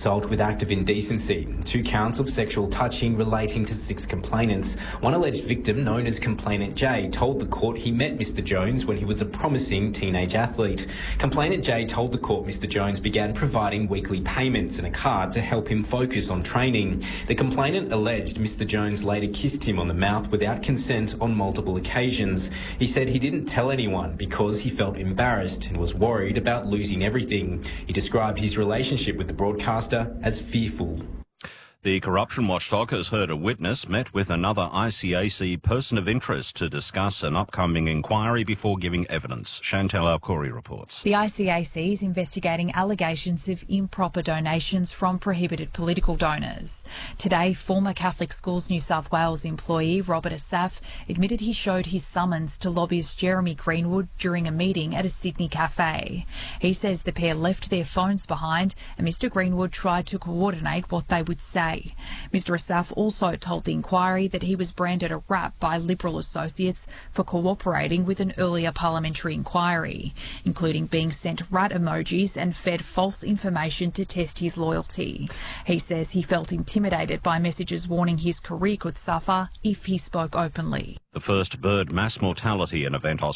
assault with act of indecency, 2 counts of sexual touching relating to 6 complainants. One alleged victim, known as Complainant J, told the court he met Mr Jones when he was a promising teenage athlete. Complainant J told the court Mr Jones began providing weekly payments and a card to help him focus on training. The complainant alleged Mr Jones later kissed him on the mouth without consent on multiple occasions. He said he didn't tell anyone because he felt embarrassed and was worried about losing everything. He described his relationship with the broadcaster as fearful. The corruption watchdog has heard a witness met with another ICAC person of interest to discuss an upcoming inquiry before giving evidence. Chantal Alcori reports. The ICAC is investigating allegations of improper donations from prohibited political donors. Today, former Catholic Schools New South Wales employee Robert Asaf admitted he showed his summons to lobbyist Jeremy Greenwood during a meeting at a Sydney cafe. He says the pair left their phones behind and Mr Greenwood tried to coordinate what they would say. Mr Asaf also told the inquiry that he was branded a rat by Liberal associates for cooperating with an earlier parliamentary inquiry, including being sent rat emojis and fed false information to test his loyalty. He says he felt intimidated by messages warning his career could suffer if he spoke openly. The first bird mass mortality event in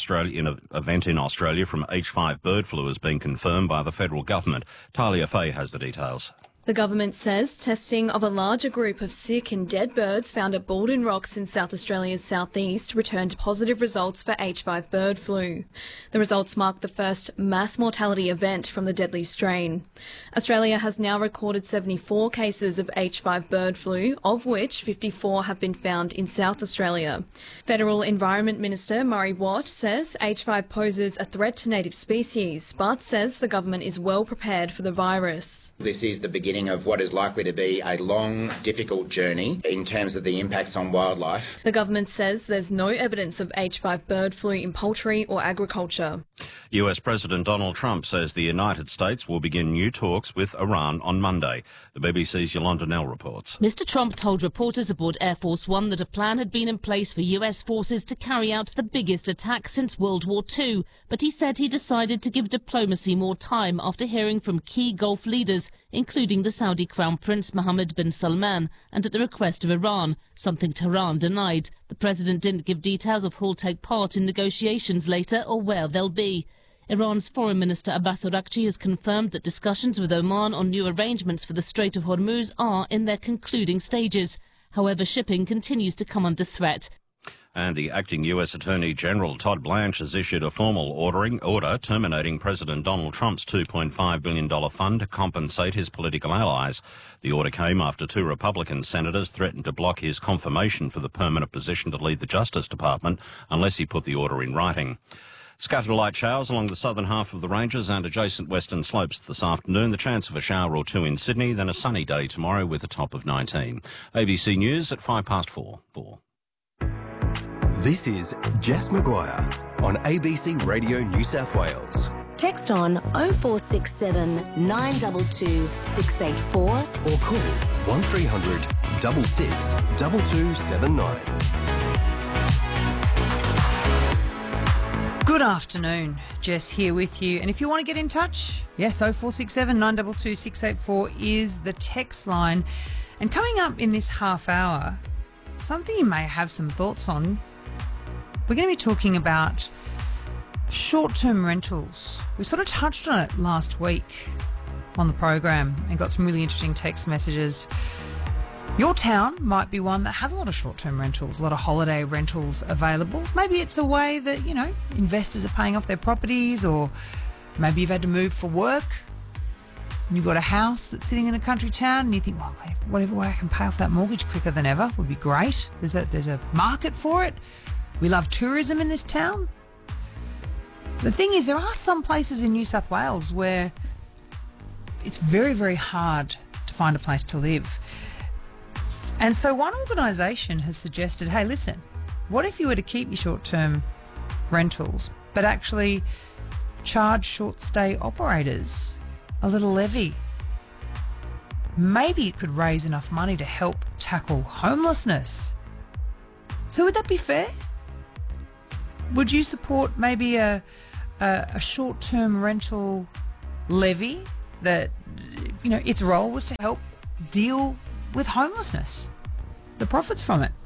Australia from H5 bird flu has been confirmed by the federal government. Talia Fay has the details. The government says testing of a larger group of sick and dead birds found at Baldwin Rocks in South Australia's southeast returned positive results for H5 bird flu. The results mark the first mass mortality event from the deadly strain. Australia has now recorded 74 cases of H5 bird flu, of which 54 have been found in South Australia. Federal Environment Minister Murray Watt says H5 poses a threat to native species, but says the government is well prepared for the virus. This is the beginning of what is likely to be a long, difficult journey in terms of the impacts on wildlife. The government says there's no evidence of H5 bird flu in poultry or agriculture. US President Donald Trump says the United States will begin new talks with Iran on Monday. The BBC's Yolanda Nell reports. Mr Trump told reporters aboard Air Force One that a plan had been in place for US forces to carry out the biggest attack since World War II, but he said he decided to give diplomacy more time after hearing from key Gulf leaders, including the Saudi Crown Prince Mohammed bin Salman, and at the request of Iran, something Tehran denied. The president didn't give details of who'll take part in negotiations later or where they'll be. Iran's Foreign Minister Abbas Araghchi has confirmed that discussions with Oman on new arrangements for the Strait of Hormuz are in their concluding stages. However, shipping continues to come under threat. And the acting US Attorney General Todd Blanche has issued a formal order terminating President Donald Trump's $2.5 billion fund to compensate his political allies. The order came after 2 Republican senators threatened to block his confirmation for the permanent position to lead the Justice Department unless he put the order in writing. Scattered light showers along the southern half of the ranges and adjacent western slopes this afternoon. The chance of a shower or 2 in Sydney, then a sunny day tomorrow with a top of 19. ABC News at 4:05. This is Jess Maguire on ABC Radio New South Wales. Text on 0467 922 684 or call 1300 66 2279. Good afternoon, Jess here with you. And if you want to get in touch, yes, 0467 922 684 is the text line. And coming up in this half hour, something you may have some thoughts on. We're going to be talking about short-term rentals. We sort of touched on it last week on the program and got some really interesting text messages. Your town might be one that has a lot of short-term rentals, a lot of holiday rentals available. Maybe it's a way that, investors are paying off their properties, or maybe you've had to move for work and you've got a house that's sitting in a country town and you think, well, whatever way I can pay off that mortgage quicker than ever would be great. There's a market for it. We love tourism in this town. The thing is, there are some places in New South Wales where it's very, very hard to find a place to live. And so one organisation has suggested, hey, listen, what if you were to keep your short-term rentals, but actually charge short-stay operators a little levy? Maybe it could raise enough money to help tackle homelessness. So would that be fair? Would you support maybe a short-term rental levy that its role was to help deal with homelessness, the profits from it.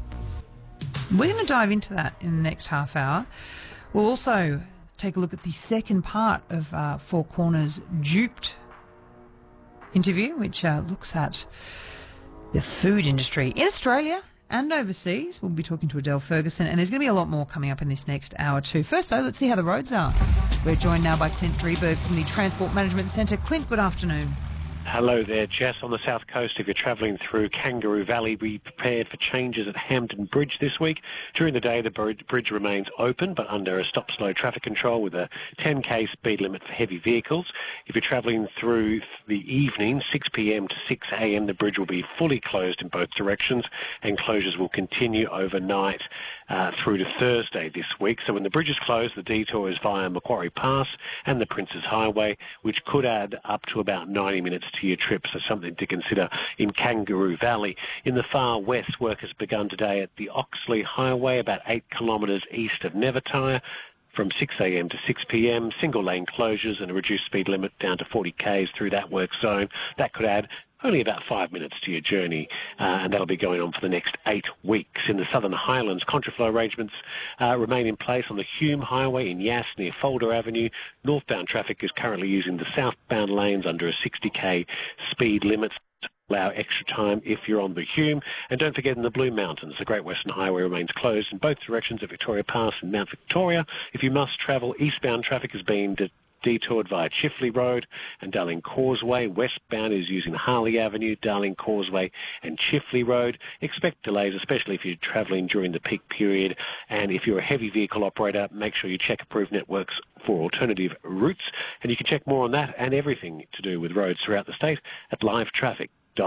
We're going to dive into that in the next half hour. We'll also take a look at the second part of Four Corners' Duped interview, which looks at the food industry in Australia and overseas. We'll be talking to Adele Ferguson, and there's going to be a lot more coming up in this next hour too. First, though, let's see how the roads are. We're joined now by Clint Drieberg from the Transport Management Centre. Clint, good afternoon. Hello there, Jess. On the south coast, if you're travelling through Kangaroo Valley, be prepared for changes at Hampton Bridge this week. During the day, the bridge remains open, but under a stop-slow traffic control with a 10k speed limit for heavy vehicles. If you're travelling through the evening, 6 p.m. to 6 a.m., the bridge will be fully closed in both directions, and closures will continue overnight through to Thursday this week. So when the bridge is closed, the detour is via Macquarie Pass and the Princes Highway, which could add up to about 90 minutes to your trip, so something to consider in Kangaroo Valley. In the far west, work has begun today at the Oxley Highway, about 8 kilometres east of Nevertire. From 6 a.m. to 6 p.m, single-lane closures and a reduced speed limit down to 40 k's through that work zone. That could add only about 5 minutes to your journey, and that'll be going on for the next 8 weeks. In the Southern Highlands, contraflow arrangements remain in place on the Hume Highway in Yass near Folder Avenue. Northbound traffic is currently using the southbound lanes under a 60k speed limit. Allow extra time if you're on the Hume. And don't forget, in the Blue Mountains, the Great Western Highway remains closed in both directions at Victoria Pass and Mount Victoria. If you must travel, eastbound traffic has been detoured via Chifley Road and Darling Causeway. Westbound is using Harley Avenue, Darling Causeway and Chifley Road. Expect delays, especially if you're travelling during the peak period. And if you're a heavy vehicle operator, make sure you check approved networks for alternative routes. And you can check more on that and everything to do with roads throughout the state at livetraffic.com.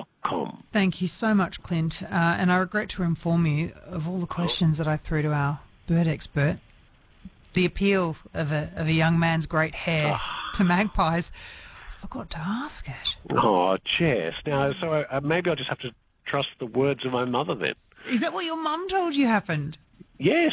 Thank you so much, Clint. And I regret to inform you of all the questions that I threw to our bird expert. The appeal of a young man's great hair to magpies. I forgot to ask it. Oh, Jess. Now, so maybe I'll just have to trust the words of my mother then. Is that what your mum told you happened? Yes.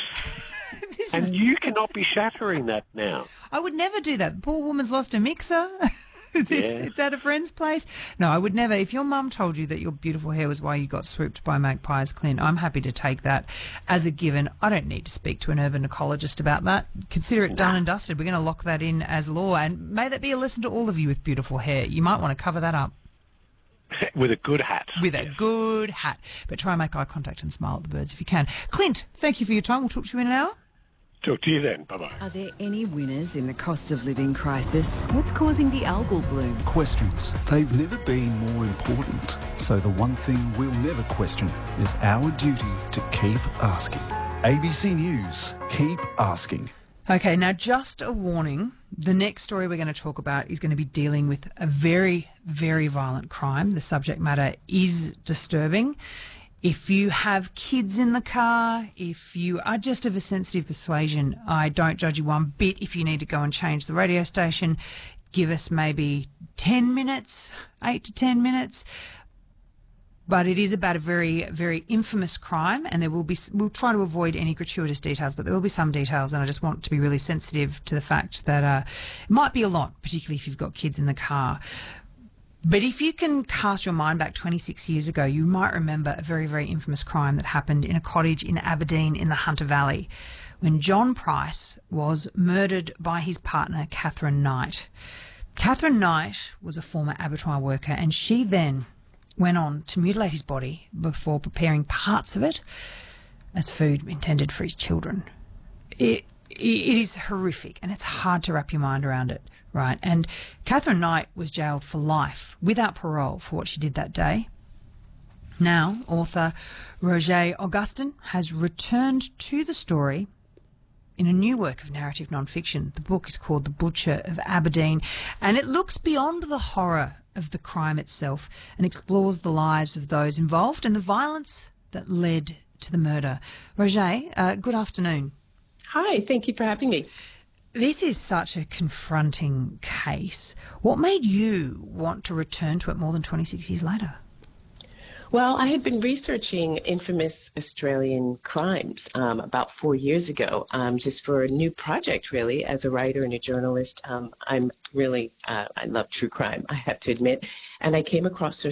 And you cannot be shattering that now. I would never do that. The poor woman's lost her mixer. It's at a friend's place. No, I would never. If your mum told you that your beautiful hair was why you got swooped by magpies, Clint, I'm happy to take that as a given. I don't need to speak to an urban ecologist about that. Consider it done and dusted. We're going to lock that in as law. And may that be a lesson to all of you with beautiful hair. You might want to cover that up. With a good hat. With a good hat. But try and make eye contact and smile at the birds if you can. Clint, thank you for your time. We'll talk to you in an hour. Talk to you then. Bye-bye. Are there any winners in the cost of living crisis? What's causing the algal bloom? Questions. They've never been more important. So the one thing we'll never question is our duty to keep asking. ABC News. Keep asking. Okay, now just a warning. The next story we're going to talk about is going to be dealing with a very, very violent crime. The subject matter is disturbing. If you have kids in the car, if you are just of a sensitive persuasion, I don't judge you one bit. If you need to go and change the radio station, give us maybe 10 minutes, 8 to 10 minutes. But it is about a very, very infamous crime, and we'll try to avoid any gratuitous details, but there will be some details, and I just want to be really sensitive to the fact that it might be a lot, particularly if you've got kids in the car. But if you can cast your mind back 26 years ago, you might remember a very, very infamous crime that happened in a cottage in Aberdeen in the Hunter Valley when John Price was murdered by his partner, Catherine Knight. Catherine Knight was a former abattoir worker, and she then went on to mutilate his body before preparing parts of it as food intended for his children. It is horrific, and it's hard to wrap your mind around it, right? And Catherine Knight was jailed for life without parole for what she did that day. Now, author Roger Augustin has returned to the story in a new work of narrative non-fiction. The book is called The Butcher of Aberdeen, and it looks beyond the horror of the crime itself and explores the lives of those involved and the violence that led to the murder. Roger, good afternoon. Hi, thank you for having me. This is such a confronting case. What made you want to return to it more than 26 years later? Well, I had been researching infamous Australian crimes about 4 years ago, just for a new project, really, as a writer and a journalist. I love true crime, I have to admit. And I came across her